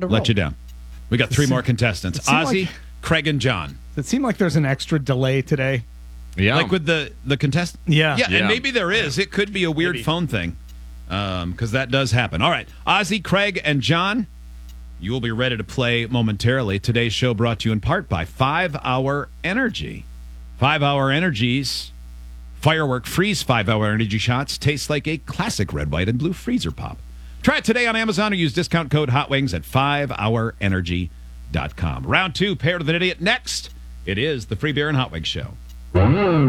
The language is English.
let you down. We got 3 more contestants. Ozzy, Craig, and John. Does it seem like there's an extra delay today? Yeah. Like with the contestant? Yeah. Yeah, and maybe there is. It could be a weird phone thing because that does happen. All right. Ozzy, Craig, and John, you will be ready to play momentarily. Today's show brought to you in part by 5 Hour Energy. 5 Hour Energy's Firework Freeze 5 Hour Energy shots taste like a classic red, white, and blue freezer pop. Try it today on Amazon or use discount code HOTWINGS at 5hourenergy.com. Round 2, Paired with an Idiot. Next, it is the Free Beer and Hot Wings Show.